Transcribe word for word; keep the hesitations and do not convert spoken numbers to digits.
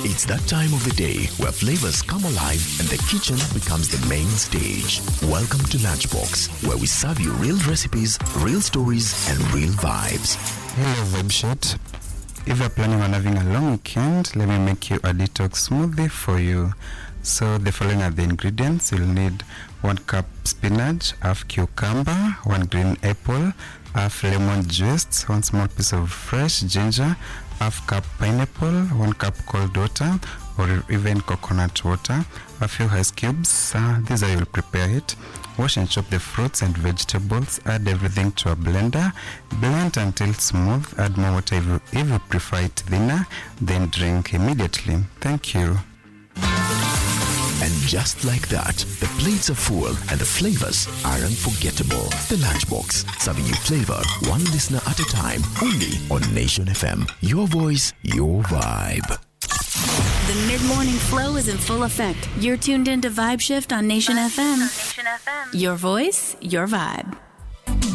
It's that time of the day where flavors come alive and the kitchen becomes the main stage. Welcome to Lunchbox, where we serve you real recipes, real stories, and real vibes. Hello, Vibeshot. If you're planning on having a long weekend, let me make you a detox smoothie for you. So the following are the ingredients. You'll need one cup spinach, half cucumber, one green apple, half lemon juice, one small piece of fresh ginger, half cup pineapple, one cup cold water or even coconut water, a few ice cubes. Uh, these are how you'll prepare it. Wash and chop the fruits and vegetables. Add everything to a blender. Blend until smooth. Add more water if you, if you prefer it thinner. Then drink immediately. Thank you. And just like that, the plates are full and the flavors are unforgettable. The Lunchbox, serving you flavor one listener at a time, only on Nation F M. Your voice, your vibe. The mid-morning flow is in full effect. You're tuned into Vibe Shift on Nation F M. Nation F M. Your voice, your vibe.